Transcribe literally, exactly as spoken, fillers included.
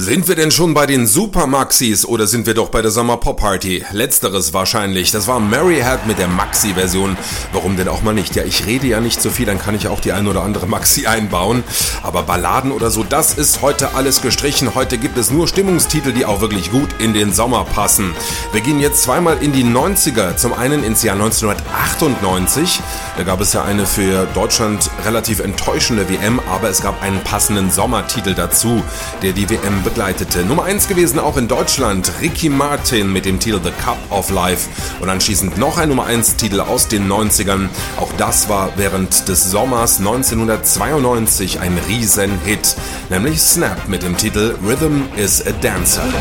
Sind wir denn schon bei den Super-Maxis oder sind wir doch bei der Sommer-Pop-Party? Letzteres wahrscheinlich. Das war Mary Had mit der Maxi-Version. Warum denn auch mal nicht? Ja, ich rede ja nicht so viel, dann kann ich auch die ein oder andere Maxi einbauen. Aber Balladen oder so, das ist heute alles gestrichen. Heute gibt es nur Stimmungstitel, die auch wirklich gut in den Sommer passen. Wir gehen jetzt zweimal in die neunziger. Zum einen ins Jahr neunzehnhundertachtundneunzig. Da gab es ja eine für Deutschland relativ enttäuschende W M, aber es gab einen passenden Sommertitel dazu, der die W M begleitete. Nummer eins gewesen auch in Deutschland, Ricky Martin mit dem Titel The Cup of Life und anschließend noch ein Nummer eins Titel aus den neunzigern. Auch das war während des Sommers neunzehnhundertzweiundneunzig ein Riesenhit, nämlich Snap mit dem Titel Rhythm is a Dancer.